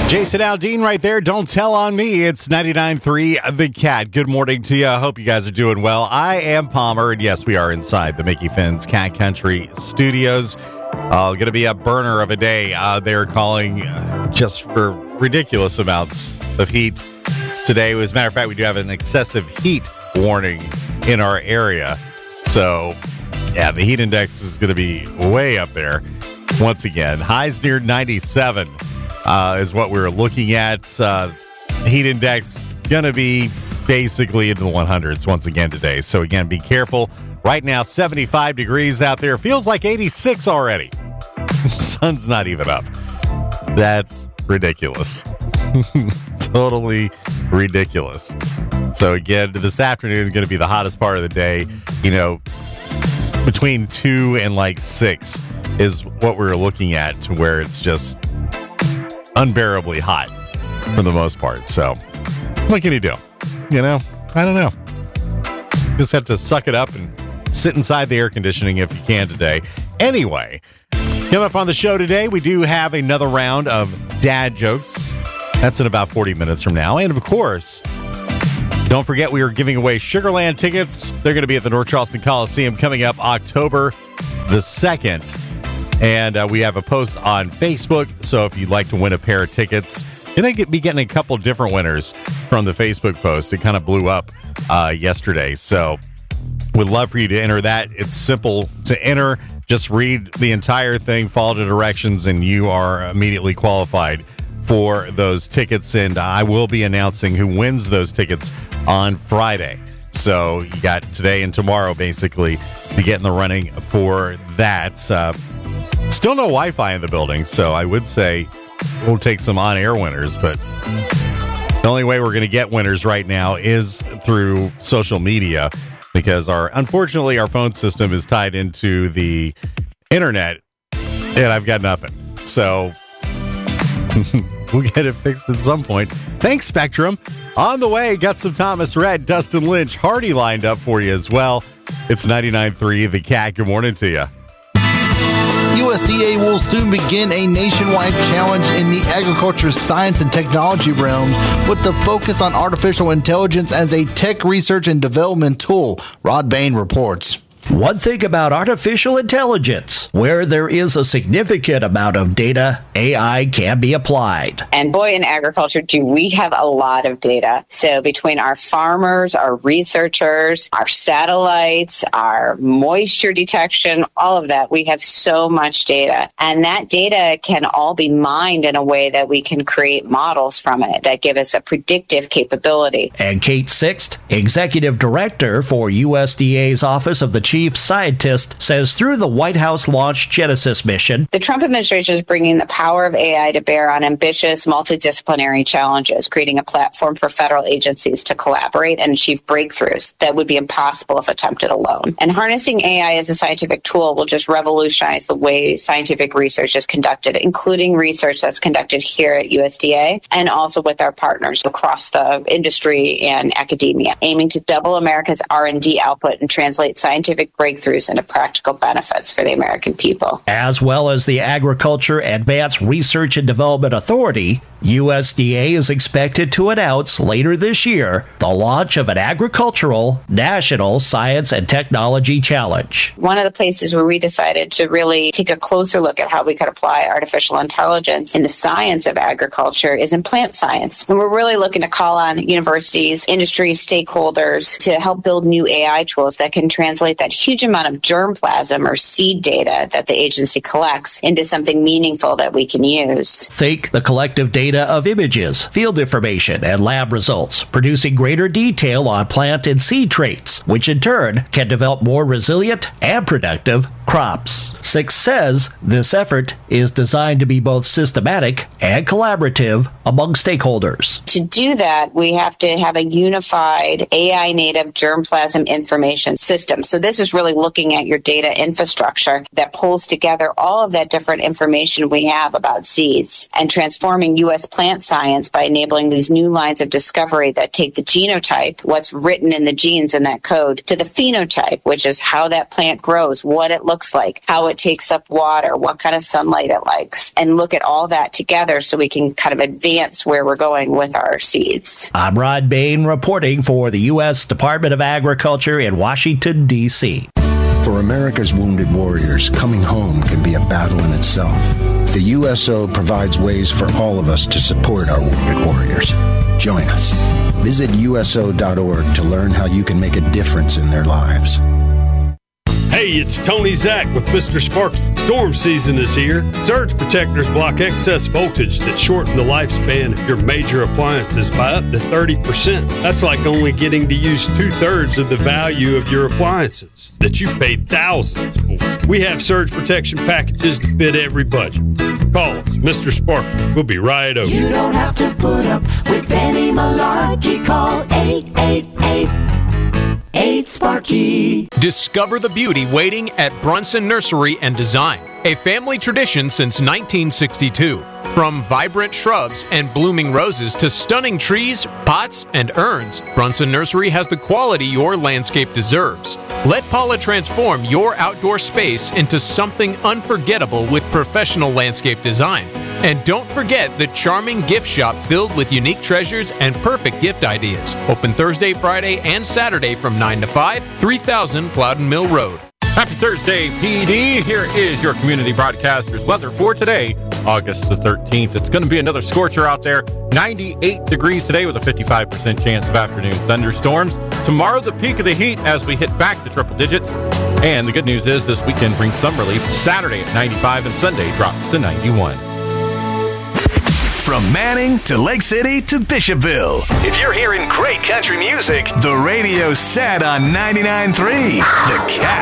Jason Aldean right there. Don't tell on me. It's 99.3 The Cat. Good morning to you. I hope you guys are doing well. I am Palmer, and yes, we are inside the Mickey Finn's Cat Country Studios. Going to be a burner of a day. They're calling just for ridiculous amounts of heat today. As a matter of fact, we do have an excessive heat warning in our area. So, yeah, the heat index is going to be way up there once again. Highs near 97 is what we're looking at. Heat index going to be basically into the 100s once again today. So, again, be careful. Right now, 75 degrees out there. Feels like 86 already. Sun's not even up. That's ridiculous. Totally ridiculous. So, again, this afternoon is going to be the hottest part of the day. You know, between 2 and like 6 is what we're looking at, to where it's just unbearably hot for the most part. So, what can you do? You know, I don't know. Just have to suck it up and sit inside the air conditioning if you can today. Anyway, coming up on the show today, we do have another round of dad jokes. That's in about 40 minutes from now. And, of course, don't forget we are giving away Sugarland tickets. They're going to be at the North Charleston Coliseum coming up October the 2nd. And we have a post on Facebook, so if you'd like to win a pair of tickets, you're going to be getting a couple different winners from the Facebook post. It kind of blew up yesterday, so we'd love for you to enter that. It's simple to enter. Just read the entire thing, follow the directions, and you are immediately qualified for those tickets. And I will be announcing who wins those tickets on Friday. So you got today and tomorrow, basically, to get in the running for that. Still no Wi-Fi in the building, so I would say we'll take some on-air winners, but the only way we're going to get winners right now is through social media, because unfortunately our phone system is tied into the internet, and I've got nothing. So we'll get it fixed at some point. Thanks, Spectrum. On the way, got some Thomas Rhett, Dustin Lynch, Hardy lined up for you as well. It's 99.3 The Cat. Good morning to you. USDA will soon begin a nationwide challenge in the agriculture, science, and technology realms with the focus on artificial intelligence as a tech research and development tool. Rod Bain reports. One thing about artificial intelligence, where there is a significant amount of data, AI can be applied. And boy, in agriculture, do we have a lot of data. So between our farmers, our researchers, our satellites, our moisture detection, all of that, we have so much data. And that data can all be mined in a way that we can create models from it that give us a predictive capability. And Kate Sixt, Executive Director for USDA's Office of the Chief Scientist, says through the White House-launched Genesis mission, the Trump administration is bringing the power of AI to bear on ambitious, multidisciplinary challenges, creating a platform for federal agencies to collaborate and achieve breakthroughs that would be impossible if attempted alone. And harnessing AI as a scientific tool will just revolutionize the way scientific research is conducted, including research that's conducted here at USDA and also with our partners across the industry and academia, aiming to double America's R&D output and translate scientific breakthroughs into practical benefits for the American people. As well as the Agriculture Advanced Research and Development Authority, USDA is expected to announce later this year the launch of an agricultural national science and technology challenge. One of the places where we decided to really take a closer look at how we could apply artificial intelligence in the science of agriculture is in plant science. And we're really looking to call on universities, industry stakeholders to help build new AI tools that can translate that huge amount of germplasm or seed data that the agency collects into something meaningful that we can use. Think the collective data of images, field information, and lab results, producing greater detail on plant and seed traits, which in turn can develop more resilient and productive crops. Sixt says this effort is designed to be both systematic and collaborative among stakeholders. To do that, we have to have a unified AI-native germplasm information system. So this is really looking at your data infrastructure that pulls together all of that different information we have about seeds and transforming U.S. advance plant science by enabling these new lines of discovery that take the genotype, what's written in the genes in that code, to the phenotype, which is how that plant grows, what it looks like, how it takes up water, what kind of sunlight it likes, and look at all that together so we can kind of advance where we're going with our seeds. I'm Rod Bain reporting for the U.S. Department of Agriculture in Washington, D.C. For America's wounded warriors, coming home can be a battle in itself. The USO provides ways for all of us to support our wounded warriors. Join us. Visit USO.org to learn how you can make a difference in their lives. Hey, it's Tony Zach with Mr. Sparky. Storm season is here. Surge protectors block excess voltage that shorten the lifespan of your major appliances by up to 30%. That's like only getting to use 2/3 of the value of your appliances that you paid thousands for. We have surge protection packages to fit every budget. Call us, Mr. Sparky. We'll be right over. You don't have to put up with any malarkey. Call 888-8-SPARKY. Discover the beauty waiting at Brunson Nursery and Design, a family tradition since 1962. From vibrant shrubs and blooming roses to stunning trees, pots, and urns, Brunson Nursery has the quality your landscape deserves. Let Paula transform your outdoor space into something unforgettable with professional landscape design. And don't forget the charming gift shop filled with unique treasures and perfect gift ideas. Open Thursday, Friday, and Saturday from 9 to 5, 3000 Plowden Mill Road. Happy Thursday, PD. Here is your community broadcaster's weather for today, August the 13th. It's going to be another scorcher out there. 98 degrees today with a 55% chance of afternoon thunderstorms. Tomorrow, the peak of the heat as we hit back to triple digits. And the good news is this weekend brings some relief. Saturday at 95 and Sunday drops to 91. From Manning to Lake City to Bishopville. If you're hearing great country music, the radio's set on 99.3 The Cat.